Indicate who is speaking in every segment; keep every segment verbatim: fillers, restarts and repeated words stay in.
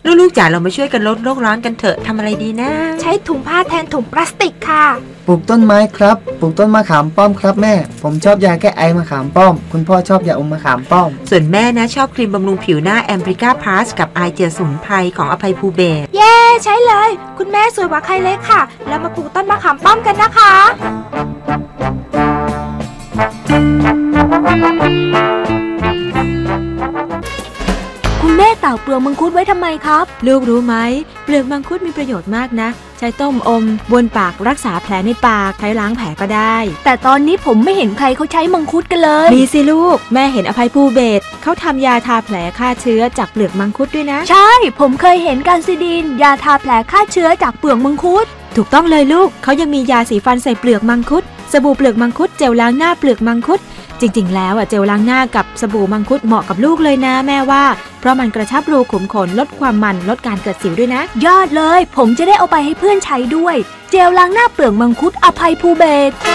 Speaker 1: ลูกๆจ๋าเรามาช่วยกันลดโลกร้อนกันเถอะทำอะไรดีนะ
Speaker 2: ใช้ถุงผ้าแทนถุงพลาสติกค่ะ
Speaker 3: ปลูกต้นไม้ครับปลูกต้นมะขามป้อมครับแม่ผมชอบยาแก้ไอมะขามป้อมคุณพ่อชอบยาอมมะขามป้อม
Speaker 1: ส่วนแม่นะชอบครีมบำรุงผิวหน้าแอมบริก้าพลัสกับไอเจลสมุนไพรของอภัยภูเบศร
Speaker 2: เย้ใช้เลยคุณแม่สวยกว่าใครเลยค่ะแล้วมาปลูกต้นมะขามป้อมกันนะคะคุณแม่ตากเปลือกมังคุดไว้ทำไมครับ
Speaker 4: ลูกรู้ไหมเปลือกมังคุดมีประโยชน์มากนะใช้ต้มอมบนปากรักษาแผลในปากใช้ล้างแผลก็ได้
Speaker 2: แต่ตอนนี้ผมไม่เห็นใครเขาใช้มังคุดกันเลย
Speaker 4: มีสิลูกแม่เห็นอภัยภูเบศรเขาทำยาทาแผลฆ่าเชื้อจากเปลือกมังคุดด้วยนะ
Speaker 2: ใช่ผมเคยเห็นการซิดีนยาทาแผลฆ่าเชื้อจากเปลือกมังคุด
Speaker 4: ถูกต้องเลยลูกเขายังมียาสีฟันใส่เปลือกมังคุดสบู่เปลือกมังคุดเจลล้างหน้าเปลือกมังคุดจริงๆแล้วอ่ะเจลล้างหน้ากับสบู่มังคุดเหมาะกับลูกเลยนะแม่ว่าเพราะมันกระชับรูขุมขนลดความมันลดการเกิดสิวด้วยนะ
Speaker 2: ยอดเลยผมจะได้เอาไปให้เพื่อนใช้ด้วยเจลล้างหน้าเปลือกมังคุดอภัยภูเบศร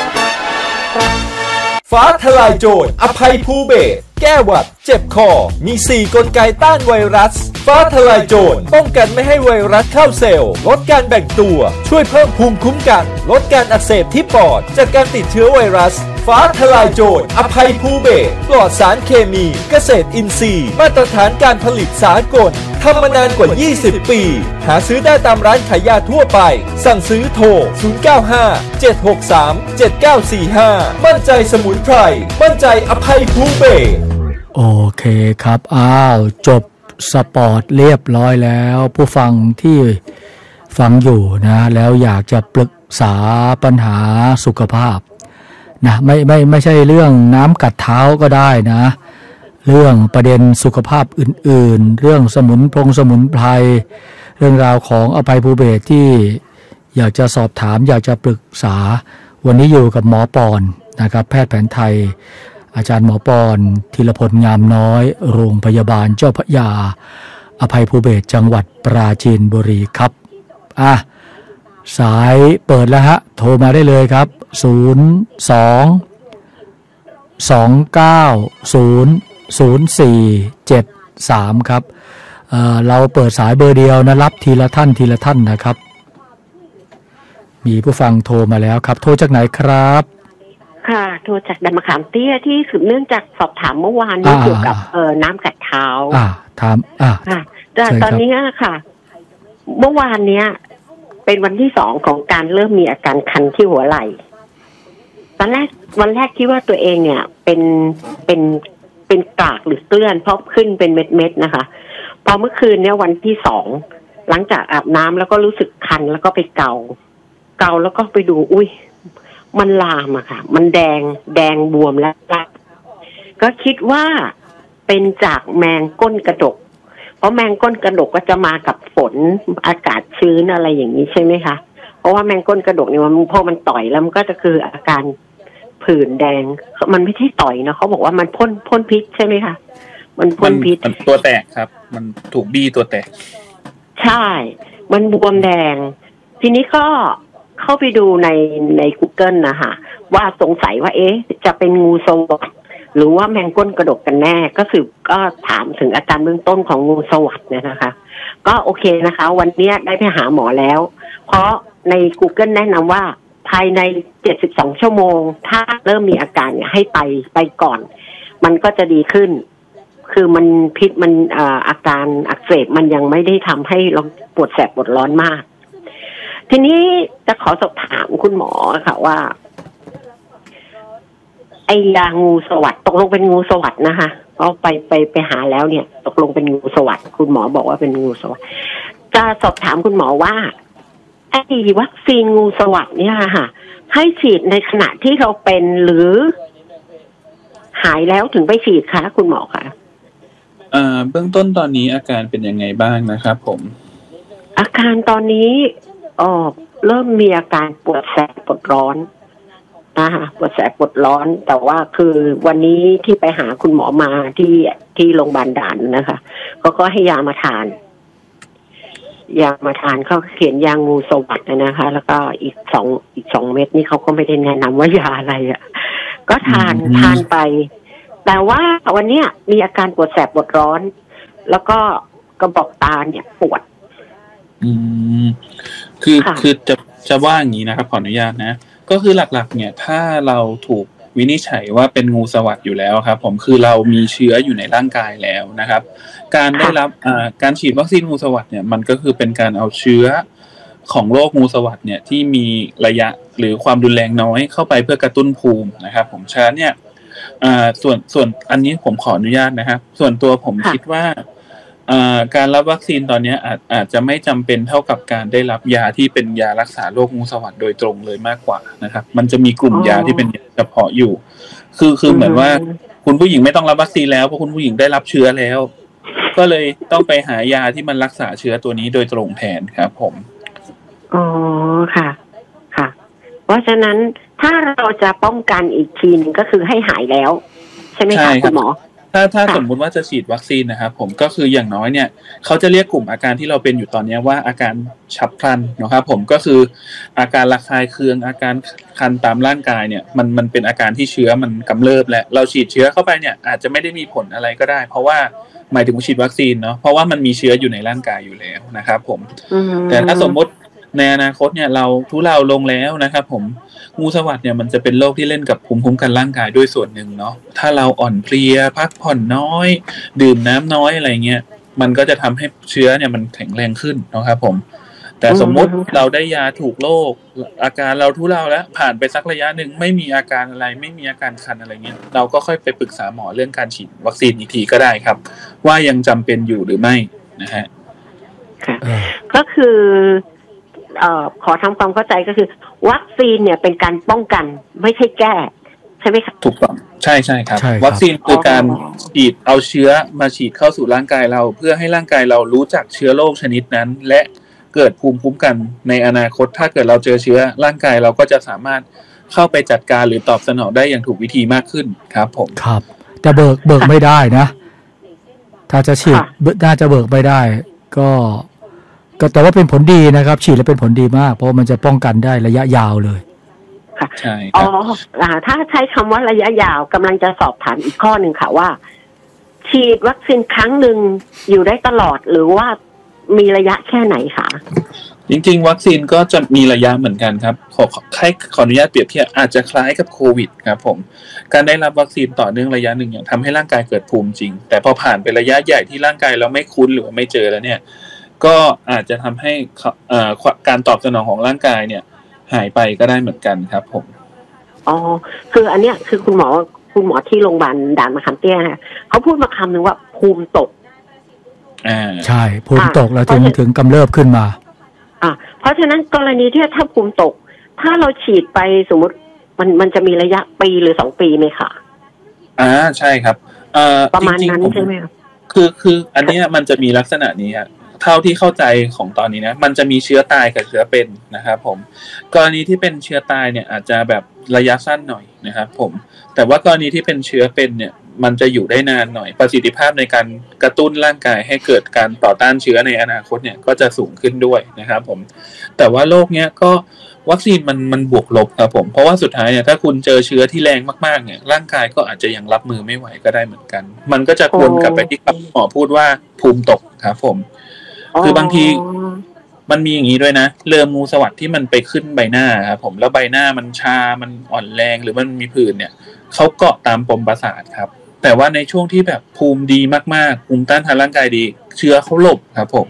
Speaker 5: ฟ้าทลายโจรอภัยภูเบศรแก้หวัดเจ็บคอมีสี่กลไกต้านไวรัสฟ้าทลายโจรป้องกันไม่ให้ไวรัสเข้าเซลล์ลดการแบ่งตัวช่วยเพิ่มภูมิคุ้มกันลดการอักเสบที่ปอดจากการติดเชื้อไวรัสฟ้าทลายโจรอภัยภูเบศรปลอดสารเคมีเกษตรอินทรีย์มาตรฐานการผลิตสากลทำมานานกว่ายี่สิบปีหาซื้อได้ตามร้านขายยาทั่วไปสั่งซื้อโทรศูนย์ เก้า ห้า เจ็ด หก สาม เจ็ด เก้า สี่ ห้ามั่นใจสมุนไพรมั่นใจอภัยภูเบศร
Speaker 6: โอเคครับอ้าวจบสปอร์ตเรียบร้อยแล้วผู้ฟังที่ฟังอยู่นะแล้วอยากจะปรึกษาปัญหาสุขภาพนะไม่ไม่ไม่ใช่เรื่องน้ำกัดเท้าก็ได้นะเรื่องประเด็นสุขภาพอื่นๆเรื่องสมุนพงสมุนไพรเรื่องราวของอภัยภูเบศรที่อยากจะสอบถามอยากจะปรึกษาวันนี้อยู่กับหมอปอนนะครับแพทย์แผนไทยอาจารย์หมอปอนธีรพลงามน้อยโรงพยาบาลเจ้าพระยาอภัยภูเบศรจังหวัดปราจีนบุรีครับอ่ะสายเปิดแล้วฮะโทรมาได้เลยครับศูนย์ สอง สอง เก้า ศูนย์ ศูนย์ สี่ เจ็ด สามครับเอ่อเราเปิดสายเบอร์เดียวนะรับทีละท่านทีละท่านนะครับมีผู้ฟังโทรมาแล้วครับโทรจากไหนครับ
Speaker 7: ค่ะโทรจากดำมะขามเตี้ยที่สืบเนื่องจากสอบถามเมื่อวานนี้เกี่ยวกับเอ่อน้ำกัดเท้า
Speaker 6: อ่าถามอ่า
Speaker 7: ค่ะแต่ตอนนี้ค่ะเมื่อวานเนี้ยเป็นวันที่สองของการเริ่มมีอาการคันที่หัวไหล่ตอนแรกวันแรกคิดว่าตัวเองเนี่ยเป็นเป็นเป็นกากหรือเกลื่อนเพราะขึ้นเป็นเม็ดๆนะคะพอเมื่อคืนเนี้ยวันที่สองหลังจากอาบน้ำแล้วก็รู้สึกคันแล้วก็ไปเกาเกาแล้วก็ไปดูอุ้ยมันลามอะค่ะมันแดงแดงบวมแล้วก็คิดว่าเป็นจากแมงก้นกระดกเพราะแมงก้นกระดกก็จะมากับฝนอากาศชื้นอะไรอย่างนี้ใช่ไหมคะเพราะว่าแมงก้นกระดกเนี่ยมันพอมันต่อยแล้วมันก็จะคืออาการผื่นแดงมันไม่ใช่ต่อยนะเขาบอกว่ามันพ่นพ่นพิษใช่ไหมคะมันพ่นพิษ
Speaker 8: มันตัวแตกครับมันถูกบี้ตัวแตก
Speaker 7: ใช่มันบวมแดงทีนี้ก็เข้าไปดูในใน Google นะคะว่าสงสัยว่าเอ๊ะจะเป็นงูสวัสดหรือว่าแมงก้นกระดกกันแน่ก็สืบก็ถามถึงอาการเบื้องต้นของงูสวัสดเนี่ยนะคะก็โอเคนะคะวันนี้ได้ไปหาหมอแล้วเพราะใน Google แนะนำว่าภายในเจ็ดสิบสองชั่วโมงถ้าเริ่มมีอาการเนี่ยให้ไปไปก่อนมันก็จะดีขึ้นคือมันพิษมันอ่าอาการอักเสบมันยังไม่ได้ทำให้เราปวดแสบปวดร้อนมากทีนี้จะขอสอบถามคุณหมอค่ะว่าไอ้ยางูสวัสดตกลงเป็นงูสวัสดนะคะเพราะไปไปไปหาแล้วเนี่ยตกลงเป็นงูสวัสดคุณหมอบอกว่าเป็นงูสวัสดจะสอบถามคุณหมอว่าไอ้วัคซีนงูสวัสดเนี่ยค่ะให้ฉีดในขณะที่เราเป็นหรือหายแล้วถึงไปฉีดคะคุณหมอคะ
Speaker 8: เอ่อเบื้องต้นตอนนี้อาการเป็นยังไงบ้างนะครับผม
Speaker 7: อาการตอนนี้อ๋อเริ่มมีอาการปวดแสบปวดร้อนนะคะปวดแสบปวดร้อนแต่ว่าคือวันนี้ที่ไปหาคุณหมอมาที่ที่โรงพยาบาลด่านนะคะเขาก็ให้ยามาทานยามาทานเขาเขียนยางูสวัสดนะคะแล้วก็อีกสองอีกสองเม็ดนี่เขาก็ไม่ได้แนะนำว่ายาอะไรอ่ะก็ทานทานไปแต่ว่าวันนี้มีอาการปวดแสบปวดร้อนแล้วก็กระบอกตาเนี่ยปวด
Speaker 8: อืมคือคือจะจะว่าอย่างนี้นะครับขออนุญาตนะก็คือหลักๆเนี่ยถ้าเราถูกวินิจฉัยว่าเป็นงูสวัสด์อยู่แล้วครับผมคือเรามีเชื้ออยู่ในร่างกายแล้วนะครับการได้รับอ่าการฉีดวัคซีนงูสวัสด์เนี่ยมันก็คือเป็นการเอาเชื้อของโรคงูสวัสด์เนี่ยที่มีระยะหรือความรุนแรงน้อยเข้าไปเพื่อกระตุ้นภูมินะครับผมฉะนั้นเนี่ยอ่าส่วนส่วนอันนี้ผมขออนุญาตนะครับส่วนตัวผมคิดว่าอ่าการรับวัคซีนตอนนี้อาจอาจจะไม่จำเป็นเท่ากับการได้รับยาที่เป็นยารักษาโรคงูสวัสด์โดยตรงเลยมากกว่านะครับมันจะมีกลุ่มยาที่เป็นยาเฉพาะอยู่คือคือเหมือนว่าคุณผู้หญิงไม่ต้องรับวัคซีนแล้วเพราะคุณผู้หญิงได้รับเชื้อแล้วก็เลยต้องไปหายาที่มันรักษาเชื้อตัวนี้โดยตรงแทนครับผม
Speaker 7: อ๋อค่ะค่ะเพราะฉะนั้นถ้าเราจะป้องกันอีกทีนึงก็คือให้หายแล้วใช่ไหมคะคุณหมอ
Speaker 8: ถ้าถ้าสมมุติว่าจะฉีดวัคซีนนะครับผมก็คืออย่างน้อยเนี่ยเขาจะเรียกกลุ่มอาการที่เราเป็นอยู่ตอนนี้ว่าอาการฉับพลันนะครับผมก็คืออาการระคายเคืองอาการคันตามร่างกายเนี่ยมันมันเป็นอาการที่เชื้อมันกำเริบและเราฉีดเชื้อเข้าไปเนี่ยอาจจะไม่ได้มีผลอะไรก็ได้เพราะว่าหมายถึงฉีดวัคซีนเนาะเพราะว่ามันมีเชื้ออยู่ในร่างกายอยู่แล้วนะครับผมแต่ถ้าสมมติในอนาคตเนี่ยเราทุเลาลงแล้วนะครับผมงูสวัสด์เนี่ยมันจะเป็นโรคที่เล่นกับภูมิคุ้มกันร่างกายด้วยส่วนหนึ่งเนาะถ้าเราอ่อนเพลียพักผ่อนน้อยดื่มน้ำน้อยอะไรเงี้ยมันก็จะทำให้เชื้อเนี่ยมันแข็งแรงขึ้นนะครับผมแต่สมมุติเราได้ยาถูกโรคอาการเราทุเลาแล้วผ่านไปสักระยะหนึ่งไม่มีอาการอะไรไม่มีอาการคันอะไรเงี้ยเราก็ค่อยไปปรึกษาหมอเรื่องการฉีดวัคซีนอีกทีก็ได้ครับว่ายังจำเป็นอยู่หรือไม่นะฮะ
Speaker 7: ก็คือเอ่อขอทำความเข้าใจก็คือวัคซีนเนี่ยเป็นการป้องกันไม่ใช่แก้ใช่ไหมครับ
Speaker 8: ถูกต้องใช่ใช่ครับวัคซีนคือการฉีดเอาเชื้อมาฉีดเข้าสู่ร่างกายเราเพื่อให้ร่างกายเรารู้จักเชื้อโรคชนิดนั้นและเกิดภูมิคุ้มกันในอนาคตถ้าเกิดเราเจอเชื้อร่างกายเราก็จะสามารถเข้าไปจัดการหรือตอบสนองได้อย่างถูกวิธีมากขึ้นครับผม
Speaker 6: ครับแต่เบิกเบิกไม่ได้นะถ้าจะฉีดน่าจะเบิกไม่ได้ก็ก็แต่ว่าเป็นผลดีนะครับฉีดแล้วเป็นผลดีมากเพราะมันจะป้องกันได้ระยะยาวเลย
Speaker 7: ค่ะใช่อ๋อถ้าใช้คำว่าระยะยาวกำลังจะสอบถามอีกข้อหนึ่งค่ะว่าฉีดวัคซีนครั้งหนึ่งอยู่ได้ตลอดหรือว่ามีระยะแค่ไหนคะ
Speaker 8: จริงๆวัคซีนก็จะมีระยะเหมือนกันครับขอให้ขออนุญาตเปรียบเทียบอาจจะคล้ายกับโควิดครับผมการได้รับวัคซีนต่อเนื่องระยะหนึ่งอย่างทำให้ร่างกายเกิดภูมิจริงแต่พอผ่านไประยะใหญ่ที่ร่างกายเราไม่คุ้นหรือไม่เจอแล้วเนี่ยก็อาจจะทำให้การตอบสนองของร่างกายเนี่ยหายไปก็ได้เหมือนกันครับผม
Speaker 7: อ๋อคืออันเนี้ยคือคุณหมอคุณหมอที่โรงพยาบาลด่านมะขามเตี้ยนะเขาพูดมาคำหนึ่งว่าภูมิตก
Speaker 6: อ่าใช่ภูมิตกแล้วถึงถึงกำเริบขึ้นมา
Speaker 7: อ่าเพราะฉะนั้นกรณีที่ถ้าภูมิตกถ้าเราฉีดไปสมมติมันมันจะมีระยะปีหรือสองปีไหมคะ
Speaker 8: อ่าใช่ครับเอ่อ
Speaker 7: ประมาณนั้นใช่ไหมครับ
Speaker 8: คือคืออันนี้มันจะมีลักษณะนี้ครับเท่าที่เข้าใจของตอนนี้นะมันจะมีเชื้อตายกับเชื้อเป็นนะครับผมกรณีที่เป็นเชื้อตายเนี่ยอาจจะแบบระยะสั้นหน่อยนะครับผมแต่ว่ากรณีที่เป็นเชื้อเป็นเนี่ยมันจะอยู่ได้นานหน่อยประสิทธิภาพในการกระตุ้นร่างกายให้เกิดการต่อต้านเชื้อในอนาคตเนี่ยก็จะสูงขึ้นด้วยนะครับผมแต่ว่าโรคเนี้ยก็วัคซีนมันมันบวกลบครับผมเพราะว่าสุดท้ายเนี่ยถ้าคุณเจอเชื้อที่แรงมากๆเนี่ยร่างกายก็อาจจะยังรับมือไม่ไหวก็ได้เหมือนกันมันก็จะวนกลับไปที่หมอพูดว่าภูมิตกครับผมคือบางทีมันมีอย่างนี้ด้วยนะเรืองูสวัสด์ที่มันไปขึ้นใบหน้าครับผมแล้วใบหน้ามันชามันอ่อนแรงหรือมันมีผื่นเนี่ยเขาเกาะตามปมประสาทครับแต่ว่าในช่วงที่แบบภูมิดีมากๆภูมิต้านทานร่างกายดีเชื้อเขาหลบครับผม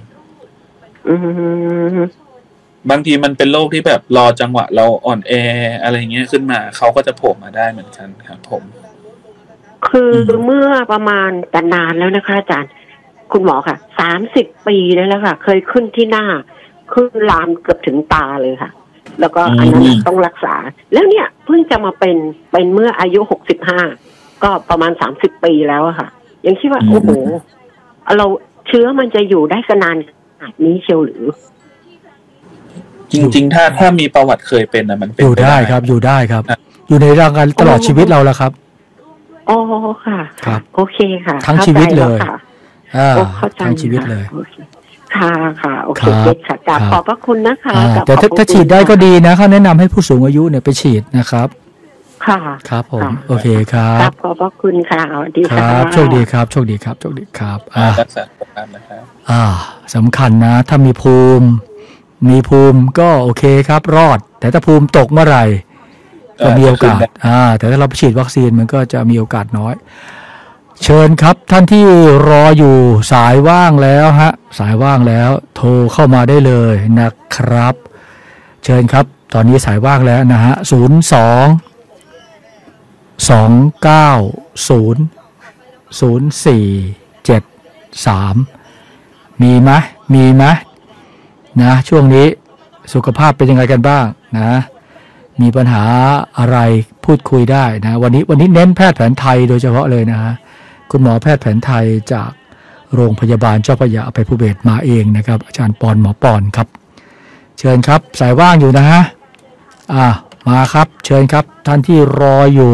Speaker 8: บางทีมันเป็นโรคที่แบบรอจังหวะเราอ่อนแออะไรเงี้ยขึ้นมาเขาก็จะโผล่มาได้เหมือนกันครับผม
Speaker 7: คือเมื่อประมาณแต่นานแล้วนะคะอาจารย์คุณหมอค่ะสามสิบปีแล้วค่ะเคยขึ้นที่หน้าขึ้นลามเกือบถึงตาเลยค่ะแล้วก็อันนั้นต้องรักษาแล้วเนี่ยเพิ่งจะมาเป็นเป็นเมื่ออายุหกสิบห้าก็ประมาณสามสิบปีแล้วอะค่ะยังคิดว่าโอ้โหเราเชื้อมันจะอยู่ได้นานขนาดนี้เชียวหรือ
Speaker 8: จริงๆถ้าถ้ามีประวัติเคยเป็นนะมันเป็น
Speaker 6: อยู่ได้ครับอยู่ได้ครับอยู่ในร่างกายตลอดชีวิตเราแล้วครับ
Speaker 7: อ๋อค่ะครับโอเคค่ะ
Speaker 6: ทั้งชีวิตเลย
Speaker 7: อ่าทั้งชีวิตเลยค่ะค่ะโอเคเด็กค่ะกราบขอบพระคุณนะคะ
Speaker 6: แต่ถ้าฉีดได้ก็ดีนะเขาแนะนำให้ผู้สูงอายุเนี่ยไปฉีดนะครับ
Speaker 7: ค่ะ
Speaker 6: ครับผม
Speaker 7: ค่ะ
Speaker 6: โอเคครั
Speaker 7: ครับ บขอบพระคุณค่ะสวัสดี
Speaker 6: ค
Speaker 7: ค่ะ
Speaker 6: รับโชคดีครับโชคดีครับโชคดีครับอ่า
Speaker 8: รักษาสุขภาพนะครับ
Speaker 6: อ่าสำคัญนะ ถ้ามีภูมิ มีภูมิก็โอเคครับรอด แต่ถ้าภูมิตกเมื่อไหร่ก็มีโอกาสอ่าแต่ถ้าเราไปฉีดวัคซีนมันก็จะมีโอกาสน้อย เชิญครับท่านที่รออยู่สายว่างแล้วฮะสายว่างแล้วโทรเข้ามาได้เลยนะครับ เชิญครับตอนนี้สายว่างแล้วนะฮะศูนย์สองสองเก้าศูนย์ศูนย์สี่เจ็ดสามมีไหมมีไหมนะช่วงนี้สุขภาพเป็นยังไงกันบ้างนะมีปัญหาอะไรพูดคุยได้นะวันนี้วันนี้เน้นแพทย์แผนไทยโดยเฉพาะเลยนะฮะคุณหมอแพทย์แผนไทยจากโรงพยาบาลเจ้าพระยาอภัยภูเบศรมาเองนะครับอาจารย์ปอนหมอปอนครับเชิญครับสายว่างอยู่นะฮะอ่ามาครับเชิญครับท่านที่รออยู่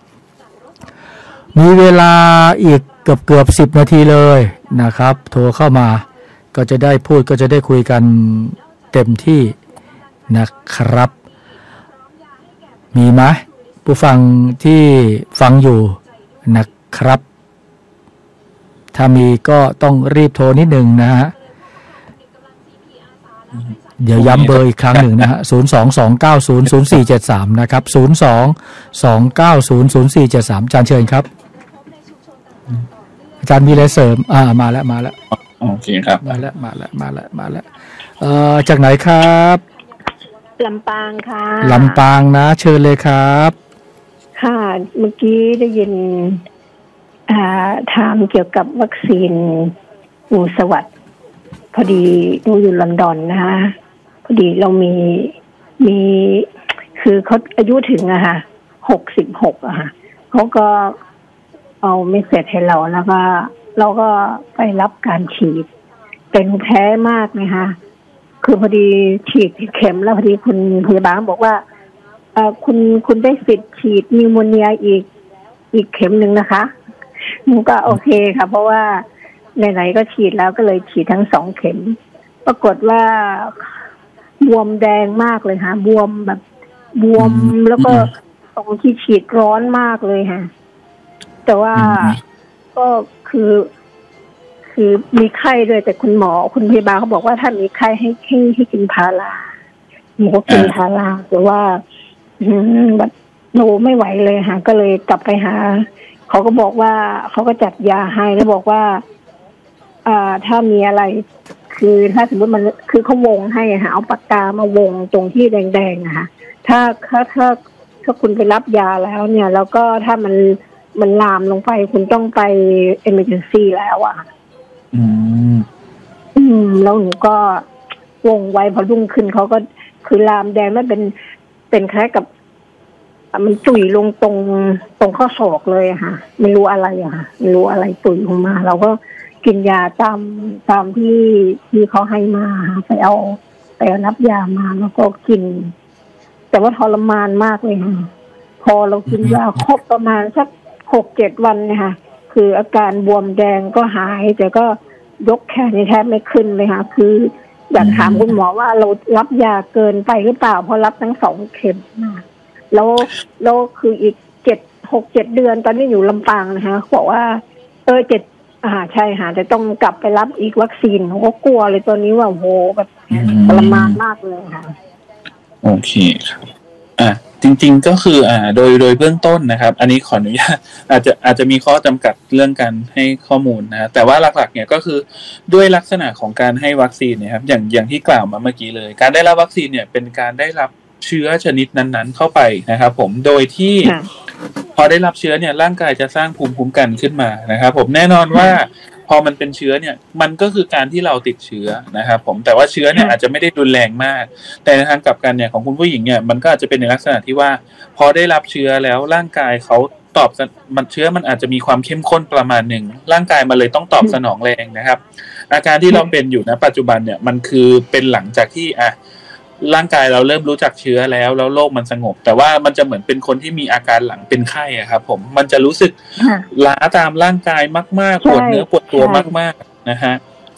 Speaker 6: มีเวลาอีกเกือบเกือบสิบนาทีเลยนะครับโทรเข้ามาก็จะได้พูดก็จะได้คุยกันเต็มที่นะครับมีไหมผู้ฟังที่ฟังอยู่นะครับถ้ามีก็ต้องรีบโทรนิดหนึ่งนะฮะเดี๋ยวย้ำเบอร์อีกครั้งหนึ่งนะฮะศูนย์ สอง สอง เก้า ศูนย์ ศูนย์ สี่ เจ็ด สามนะครับศูนย์ สอง สอง เก้า ศูนย์ ศูนย์ สี่ เจ็ด สามอาจารย์เชิญครับอาจารย์มีอะไรเสริมอ่ามาแล้วมาแล้ว
Speaker 8: โอเคครับ
Speaker 6: มาแล้วมาแล้วมาแล้วมาแล้วเอ่อจากไหนครับ
Speaker 9: ลำปางค่ะ
Speaker 6: ลำปางนะเชิญเลยครับ
Speaker 9: ค่ะเมื่อกี้ได้ยินอ่าถามเกี่ยวกับวัคซีนอูสวัสดิ์พอดีหนูอยู่ลอนดอนนะคะพอดีเรามีมีคือเขาอายุถึงอะค่ะหกสิบหกอะค่ะเขาก็เอาเมสเสจให้เราแล้วก็เราก็ไปรับการฉีดเป็นแพ้มากนะคะคือพอดีฉีดเข็มแล้วพอดีคุณพยาบาลบอกว่าเอ่อคุณคุณได้สิทธิ์ฉีดนิวโมเนียอีกอีกเข็มหนึ่งนะคะหนูก็โอเคค่ะเพราะว่าไหนๆก็ฉีดแล้วก็เลยฉีดทั้งสองเข็มปรากฏว่าบวมแดงมากเลยค่ะบวมแบบบวมแล้วก็ตรงที่ฉีดร้อนมากเลยค่ะแต่ว่าก็คือคือมีไข้ด้วยแต่คุณหมอคุณพยาบาลเขาบอกว่าถ้ามีไข้ให้ให้ให้กินพาราหนูก็กินพาราแต่ว่าอืมแบบหนูไม่ไหวเลยค่ะก็เลยกลับไปหาเขาก็บอกว่าเขาก็จัดยาให้แล้วบอกว่าอ่าถ้ามีอะไรคือถ้าสมมติมันคือเขาวงให้ค่ะเอาปากกามาวงตรงที่แดงๆนะคะถ้าถ้าถ้าถ้าคุณไปรับยาแล้วเนี่ยแล้วก็ถ้ามันมันลามลงไปคุณต้องไป emergency แล้วอ่ะ
Speaker 8: อืม
Speaker 9: อืมแล้วหนูก็วงไว้พอรุ่งขึ้นเขาก็คือลามแดงไม่เป็นเป็นคล้ายกับมันจุ่ยลงตรงตรงข้อศอกเลยอะค่ะไม่รู้อะไรอะค่ะไม่รู้อะไรตุ่ยลงมาเราก็กินยาตามตามที่ที่เขาให้มาไปเอาไปเอารับยามาแล้วก็กินแต่ว่าทรมานมากเลยค่ะพอเรากินยาครบประมาณสักหกเจ็ดวันเนี่ยค่ะคืออาการบวมแดงก็หายแต่ก็ยกแขนแทบไม่ขึ้นเลยค่ะคืออยากถามคุณหมอว่าเรารับยาเกินไปหรือเปล่าเพราะรับทั้งสองเข็มมาแล้วแล้วคืออีกเจ็ดหกเจ็ดเดือนตอนนี้อยู่ลำปางนะคะบอกว่าเออเจ็ดอ่าใช่ค่ะแต่ต้องกลับไปรับอีกวัคซีนผมก็กลัวเลยตอนนี้ว่าโหแบบทรมานมากเลยค่ะ
Speaker 8: โอเคครับอ่ะจริงๆก็คืออ่าโดยโดยเบื้องต้นนะครับอันนี้ขออนุญาตอาจจะอาจจะมีข้อจำกัดเรื่องการให้ข้อมูลนะแต่ว่าหลักๆเนี่ยก็คือด้วยลักษณะของการให้วัคซีนเนี่ยครับอย่างอย่างที่กล่าวมาเมื่อกี้เลยการได้รับวัคซีนเนี่ยเป็นการได้รับเชื้อชนิดนั้นๆเข้าไปนะครับผมโดยที่พอได้รับเชื้อเนี่ยร่างกายจะสร้างภูมิคุ้มกันขึ้นมานะครับผมแน่นอนว่าพอมันเป็นเชื้อเนี่ยมันก็คือการที่เราติดเชื้อนะครับผมแต่ว่าเชื้อเนี่ยอาจจะไม่ได้รุนแรงมากแต่ในทางกลับกันเนี่ยของคุณผู้หญิงเนี่ยมันก็อาจจะเป็นในลักษณะที่ว่าพอได้รับเชื้อแล้วร่างกายเขาตอบมันเชื้อมันอาจจะมีความเข้มข้นประมาณหนึ่งร่างกายมันเลยต้องตอบสนองแรงนะครับอาการที่เราเป็นอยู่ณปัจจุบันเนี่ยมันคือเป็นหลังจากที่อ่ะร่างกายเราเริ่มรู้จักเชื้อแล้วแล้วโรคมันสงบแต่ว่ามันจะเหมือนเป็นคนที่มีอาการหลังเป็นไข้อะครับผมมันจะรู้สึกล้าตามร่างกายมากๆปวดเนื้อปวดตัวมากๆนะฮะ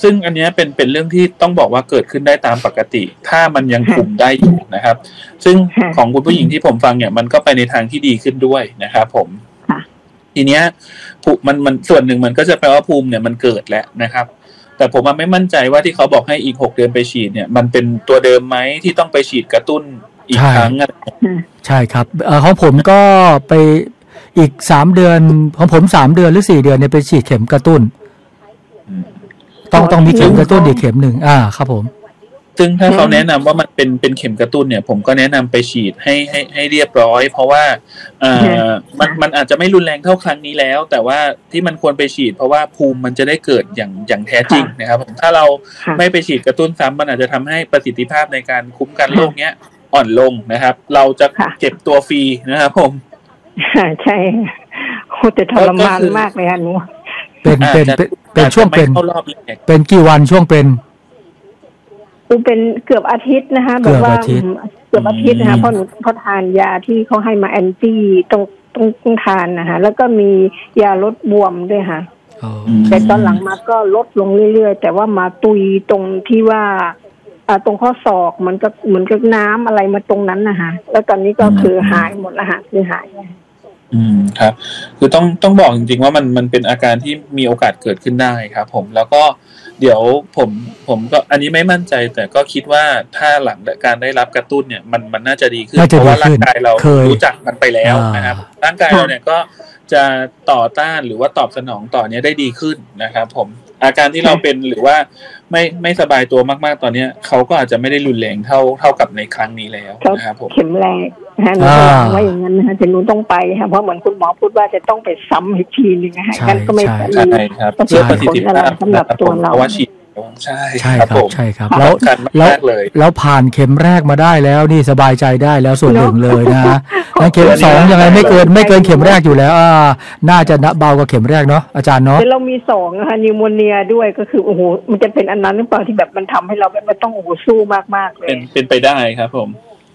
Speaker 8: ซึ่งอันนี้เป็นเป็นเรื่องที่ต้องบอกว่าเกิดขึ้นได้ตามปกติถ้ามันยังคุมได้อยู่นะครับซึ่งของคุณผู้หญิงที่ผมฟังเนี่ยมันก็ไปในทางที่ดีขึ้นด้วยนะครับผมทีเนี้ยมันมันส่วนหนึ่งมันก็จะแปลว่าภูมิเนี่ยมันเกิดแล้วนะครับแต่ผมไม่มั่นใจว่าที่เขาบอกให้อีกหกเดือนไปฉีดเนี่ยมันเป็นตัวเดิมไหมที่ต้องไปฉีดกระตุ้นอีกครั้ง
Speaker 6: ใช่ครับเอ่อของผมก็ไปอีกสามเดือนของผมสามเดือนหรือสี่เดือนเนี่ยไปฉีดเข็มกระตุ้นต้องต้องมีเข็มกระตุ้นอีกเข็มหนึ่งอ่าครับผม
Speaker 8: ซึ่งถ้าเขาแนะนำว่ามันเป็นเป็นเข็มกระตุ้นเนี่ยผมก็แนะนำไปฉีดให้ให้ให้เรียบร้อยเพราะว่าเอ่อมันมันอาจจะไม่รุนแรงเท่าครั้งนี้แล้วแต่ว่าที่มันควรไปฉีดเพราะว่าภูมิมันจะได้เกิดอย่างอย่างแท้จริงนะครับถ้าเราไม่ไปฉีดกระตุ้นซ้ำมันอาจจะทำให้ประสิทธิภาพในการคุ้มกันโรคเนี้ยอ่อนลงนะครับเราจะเก็บตัวฟรีนะครับผม
Speaker 9: ใช่โหแต่ทรมานมากเลยค่ะหนู
Speaker 6: เป็นเป็นเป็นช่วงเป็นเป็นกี่วันช่วงเป็น
Speaker 9: อูเป็นเกือบอาทิตย์นะคะแบบว่าเกือบอาทิตย์นะคะเพราะหนูเพราะทานยาที่เขาให้มาแอนตี้ต้องต้องต้องทานนะคะแล้วก็มียาลดบวมด้วยค่ะแต่ตอนหลังมาก็ลดลงเรื่อยๆแต่ว่ามาตุยตรงที่ว่าอ่าตรงข้อศอกมันก็เหมือนกับน้ำอะไรมาตรงนั้นนะคะแล้วตอนนี้ก็คือหายหมดแล้วค่ะคือหาย
Speaker 8: อืมครับคือต้องต้องบอกจริงๆว่ามันมันเป็นอาการที่มีโอกาสเกิดขึ้นได้ครับผมแล้วก็เดี๋ยวผมผมก็อันนี้ไม่มั่นใจแต่ก็คิดว่าถ้าหลังการได้รับกระตุ้นเนี่ยมันมันน่าจะดีขึ้นเพราะว่าร่างกายเรารู้จักมันไปแล้วนะครับร่างกายเราเนี่ยก็จะต่อต้านหรือว่าตอบสนองต่อเนี้ยได้ดีขึ้นนะครับผมอาการที่เราเป็นหรือว่าไม่ไม่สบายตัวมากๆตอนนี้เขาก็อาจจะไม่ได้รุนแรงเท่าเท่ากับในครั้งนี้แล้วนะครับผม
Speaker 9: เข็มแรกนะหนูว่าอย่างนั้นนะคะแต่หนูต้องไปค่ะเพราะเหมือนคุณหมอพูดว่าจะต้องไปซ้ำอีกทีนึงนะคะงั้นก็ไม่
Speaker 8: ใช่ครับเพื่อประสิทธิภาพ
Speaker 9: สำหรับตัวเรา
Speaker 8: ว่าฉีดใช่
Speaker 6: ใช่ครับใช่ครับแล้วแล้วแล้วผ่านเข็มแรกมาได้แล้วนี่สบายใจได้แล้วส่วนหนึ่งเลยนะแล้วเข็มสองยังไงไม่เกินไม่เกินเข็มแรกอยู่แล้วอ่าน่าจะเบากว่าเข็มแรกเนาะอาจารย์เนาะ
Speaker 9: แต่เรามีสองนะคะนิวโมเนียด้วยก็คือโอ้โหมันจะเป็นอันนั้นหรือเปล่าที่แบบมันทำให้เราแบบมันต้องโอ้โหสู้มากๆเลย
Speaker 8: เป็นเป็นไปได้ครับผม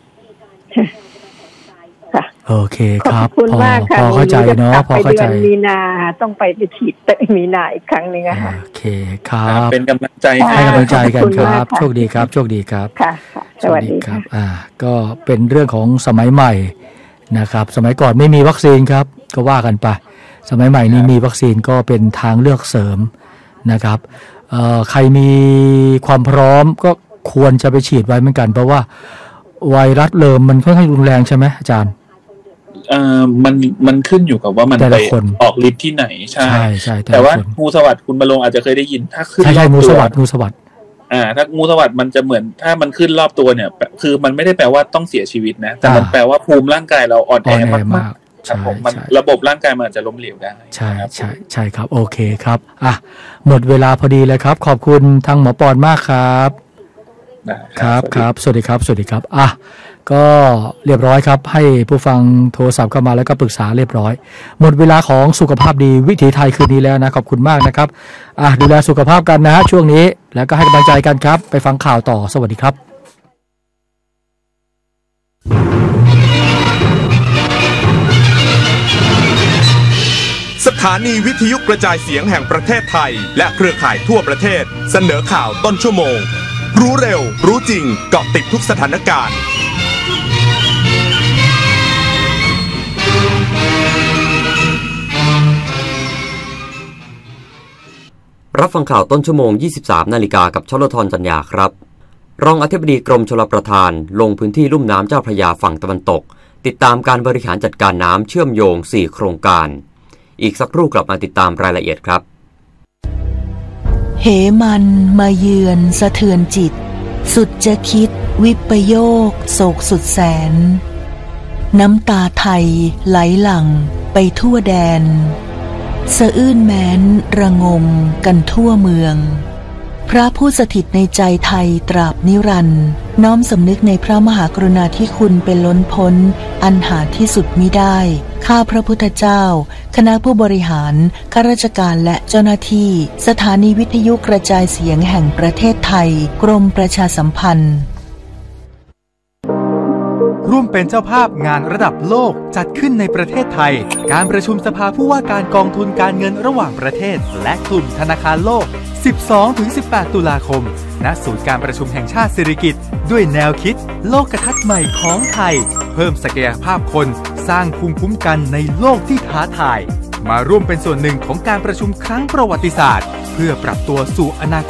Speaker 6: โอเคครับพอพอเข้าใจเนาะพอเข้าใจ
Speaker 9: มีนาต้องไปไปฉีดมีนาอีกครั้งนึงอะค่ะ
Speaker 6: โอเคครับ
Speaker 8: เป็นกำลังใจ
Speaker 6: ให้กำลังใจกันครับโชคดีครับโชคดีครับ
Speaker 9: ค่ะสวัสดีครับ
Speaker 6: อ่าก็เป็นเรื่องของสมัยใหม่นะครับสมัยก่อนไม่มีวัคซีนครับก็ว่ากันไปสมัยใหม่นี้มีวัคซีนก็เป็นทางเลือกเสริมนะครับเอ่อใครมีความพร้อมก็ควรจะไปฉีดไว้เหมือนกันเพราะว่าไวรัสเริมมันค่อนข้างรุนแรงใช่ไหมอาจารย์
Speaker 8: เอ่อมันมันขึ้นอยู่กับว่ามันไปออกฤทธิ์ที่ไหนใช่
Speaker 6: ใช่
Speaker 8: แต่ว่างูสวัสด์คุณบรมอาจจะเคยได้ยินถ้าขึ้น
Speaker 6: ใช่ใช่งูสวัสด์งูสวัสด์
Speaker 8: อ่าถ้างูสวัสด์มันจะเหมือนถ้ามันขึ้นรอบตัวเนี่ยคือมันไม่ได้แปลว่าต้องเสียชีวิตนะแต่มันแปลว่าภูมิร่างกายเราอ่อนแอมากๆครับผมมันระบบร่างกายมันอาจจะล้มเหลวได้
Speaker 6: ใช่ใช่ใช่ครับโอเคครับอ่ะหมดเวลาพอดีเลยครับขอบคุณทางหมอปอนมากครับครับครับสวัสดีครับสวัสดีครับอ่ะก็เรียบร้อยครับให้ผู้ฟังโทรศัพท์เข้ามาแล้วก็ปรึกษาเรียบร้อยหมดเวลาของสุขภาพดีวิถีไทยคืนนี้แล้วนะขอบคุณมากนะครับอ่ะดูแลสุขภาพกันนะฮะช่วงนี้แล้วก็ให้กำลังใจกันครับไปฟังข่าวต่อสวัสดีครับ
Speaker 10: สถานีวิทยุกระจายเสียงแห่งประเทศไทยและเครือข่ายทั่วประเทศเสนอข่าวต้นชั่วโมงรู้เร็วรู้จริงเกาะติดทุกสถานการณ์
Speaker 11: รับฟังข่าวต้นชั่วโมง ยี่สิบสาม นาฬิกากับชลธรจัญญาครับรองอธิบดีกรมชลประทานลงพื้นที่ลุ่มน้ำเจ้าพระยาฝั่งตะวันตกติดตามการบริหารจัดการน้ำเชื่อมโยงสี่โครงการอีกสักครู่กลับมาติดตามรายละเอียดครับ
Speaker 12: เหมันมาเยือนสะเทือนจิตสุดจะคิดวิปโยคโศกสุดแสนน้ำตาไทยไหลหลั่งไปทั่วแดนสะอื้นแม้นระงมกันทั่วเมืองพระผู้สถิตในใจไทยตราบนิรันดร์น้อมสำนึกในพระมหากรุณาธิคุณเป็นล้นพ้นอันหาที่สุดมิได้ข้าพระพุทธเจ้าคณะผู้บริหารข้าราชการและเจ้าหน้าที่สถานีวิทยุกระจายเสียงแห่งประเทศไทยกรมประชาสัมพันธ์
Speaker 13: ร่วมเป็นเจ้าภาพงานระดับโลกจัดขึ้นในประเทศไทยการประชุมสภาผู้ว่าการกองทุนการเงินระหว่างประเทศและกลุ่มธนาคารโลก สิบสองถึงสิบแปด ตุลาคมณศูนย์การประชุมแห่งชาติสิริกิติ์ด้วยแนวคิดโลกทัศน์ใหม่ของไทยเพิ่มศักยภาพคนสร้างภูมิคุ้มกันในโลกที่ท้าทายมาร่วมเป็นส่วนหนึ่งของการประชุมครั้งประวัติศาสตร์เพื่อปรับตัวสู่อนาคต